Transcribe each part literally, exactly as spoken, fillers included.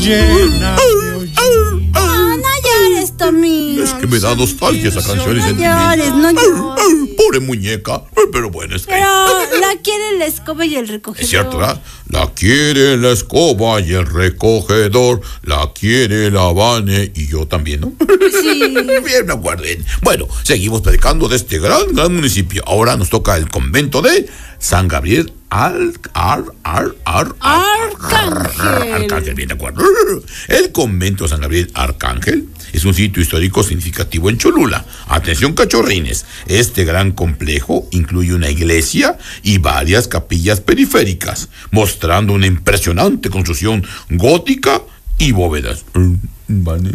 llena de hollín. No, no llores, Tommy. Es que me da nostalgia esa canción y No sentimiento. llores, no llores. Pobre muñeca. Pero bueno, es que... Pero la quiere la escoba y el recogedor. Es cierto, ¿verdad? La quiere la escoba y el recogedor. La quiere la Vane y yo también, ¿no? Sí. Bien, me acuerdo bien. Bueno, seguimos predicando de este gran, gran municipio. Ahora nos toca el convento de San Gabriel Al, ar, ar, ar, ar, Arcángel. Arcángel, bien de acuerdo. El convento de San Gabriel Arcángel es un sitio histórico significativo en Cholula. Atención, cachorrines. Este gran complejo incluye una iglesia y varias capillas periféricas, mostrando una impresionante construcción gótica y bóvedas. Vale.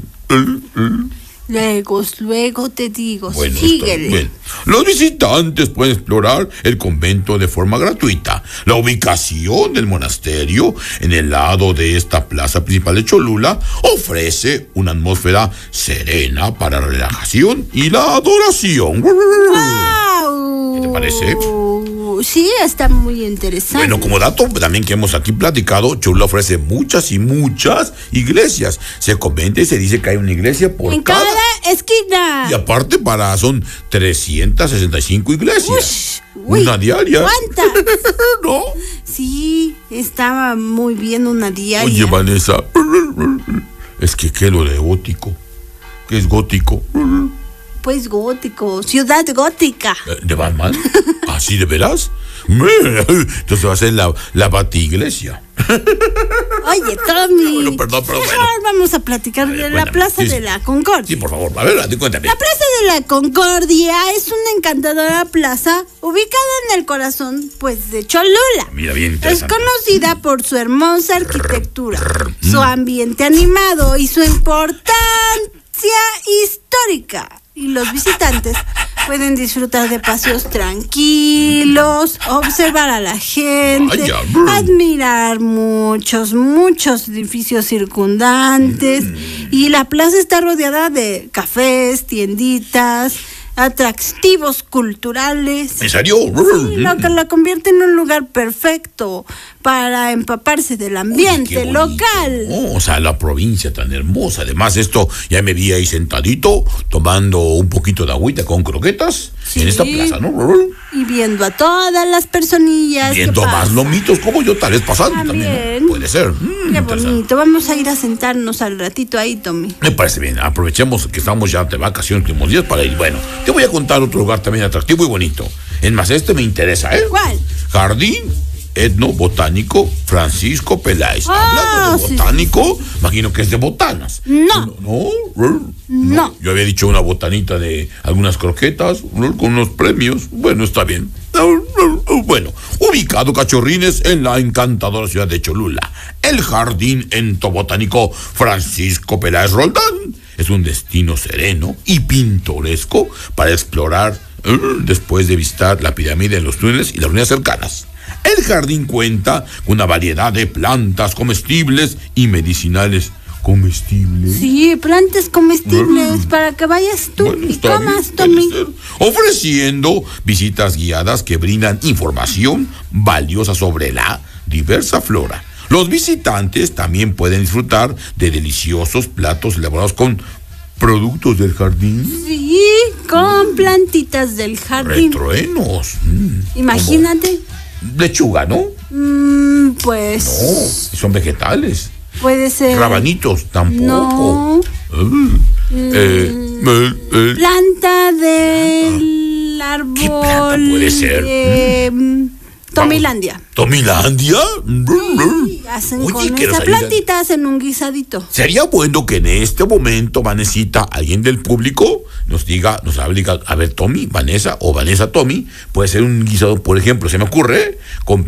Luego, luego te digo, Bueno, síguele. bien. Los visitantes pueden explorar el convento de forma gratuita. La ubicación del monasterio en el lado de esta plaza principal de Cholula ofrece una atmósfera serena para la relajación y la adoración. ¡Wow! ¿Qué te parece? Sí, está muy interesante. Bueno, como dato también que hemos aquí platicado, Cholula ofrece muchas y muchas iglesias. Se comenta y se dice que hay una iglesia por en cada... cada esquina. Y aparte para son trescientas sesenta y cinco iglesias. Ush, uy, una diaria. ¿cuántas? ¿No? Sí, estaba muy bien una diaria. Oye, Vanessa, es que qué lo de gótico. ¿Qué es gótico? Pues gótico, ciudad gótica. ¿De Batman? ¿Así de veras? Entonces va a ser la, la batiglesia. Oye, Tommy. Bueno, perdón, perdón, mejor bueno. vamos a platicar Vale, de bueno, la Plaza sí, de sí. la Concordia. Sí, por favor, a ver, cuéntame. La Plaza de la Concordia es una encantadora plaza ubicada en el corazón, pues, de Cholula. Mira, bien Es interesante. conocida por su hermosa arquitectura, su ambiente animado y su importancia histórica. Y los visitantes pueden disfrutar de paseos tranquilos, observar a la gente, Vaya. admirar muchos, muchos edificios circundantes. Y la plaza está rodeada de cafés, tienditas, atractivos culturales. ¿En serio? Sí, lo que la convierte en un lugar perfecto para empaparse del ambiente Qué bonito. local. Oh, o sea, la provincia tan hermosa. Además, esto ya me vi ahí sentadito, tomando un poquito de agüita con croquetas Sí. en esta plaza, ¿no? Y viendo a todas las personillas. Viendo que más pasan. lomitos como yo, tal vez pasando también, También. ¿no? Puede ser. Mm, Qué interesante. bonito. Vamos a ir a sentarnos al ratito ahí, Tommy. Me parece bien. Aprovechemos que estamos ya de vacaciones, últimos días para ir. Bueno, te voy a contar otro lugar también atractivo y bonito. Es más, este me interesa, ¿eh? ¿Cuál? Jardín Etnobotánico Francisco Peláez. Ah, Hablando de sí, botánico, imagino que es de botanas. No. No, no, No. Yo había dicho una botanita de algunas croquetas, ¿no? Con unos premios. Bueno, está bien. Bueno, ubicado, cachorrines, en la encantadora ciudad de Cholula, el Jardín Etnobotánico Francisco Peláez Roldán es un destino sereno y pintoresco para explorar eh, después de visitar la pirámide en los túneles y las ruinas cercanas. El jardín cuenta con una variedad de plantas comestibles y medicinales. ¿Comestibles? Sí, plantas comestibles para que vayas tú Bueno, y está comas, bien, Tommy. puede ser. Ofreciendo visitas guiadas que brindan información valiosa sobre la diversa flora. Los visitantes también pueden disfrutar de deliciosos platos elaborados con productos del jardín. Sí, con plantitas del jardín. Retruenos. Mm, Imagínate. como lechuga, ¿no? Mm, pues. No, son vegetales. Puede ser. Rabanitos, tampoco. No. Uh, eh, eh, eh. Planta del árbol. ¿Qué planta puede ser? de Tomilandia. ¿Tomilandia? Sí, hacen Oye, con que nos esa ayudan. plantita, hacen un guisadito. Sería bueno que en este momento, Vanesita, alguien del público nos diga, nos hable, a ver, Tommy, Vanessa o Vanessa, Tommy, puede ser un guisado, por ejemplo, se me ocurre, con